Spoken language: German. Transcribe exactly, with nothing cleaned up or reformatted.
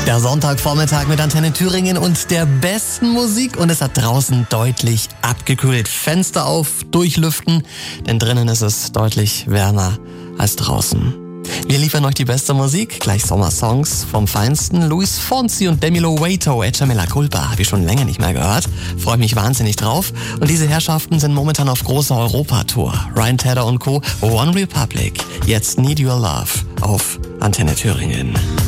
Der Sonntagvormittag mit Antenne Thüringen und der besten Musik, und es hat draußen deutlich abgekühlt. Fenster auf, durchlüften, denn drinnen ist es deutlich wärmer als draußen. Wir liefern euch die beste Musik, gleich Sommersongs vom Feinsten. Luis Fonsi und Demi Lovato, Echa Mea Culpa, habe ich schon länger nicht mehr gehört. Freue mich wahnsinnig drauf. Und diese Herrschaften sind momentan auf großer Europatour. Ryan Tedder und Co. One Republic. Jetzt Need Your Love auf Antenne Thüringen.